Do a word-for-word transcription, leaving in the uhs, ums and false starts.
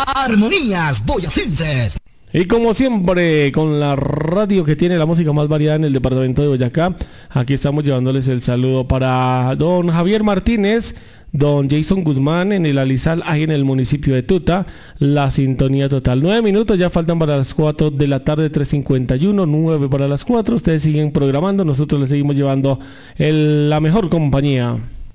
Armonías Boyacenses. Y como siempre, con la radio que tiene la música más variada en el departamento de Boyacá, aquí estamos llevándoles el saludo para don Javier Martínez, don Jason Guzmán en el Alizal, ahí en el municipio de Tuta, la sintonía total. Nueve minutos ya faltan para las cuatro de la tarde, tres cincuenta y uno, nueve para las cuatro. Ustedes siguen programando, nosotros les seguimos llevando el, la mejor compañía.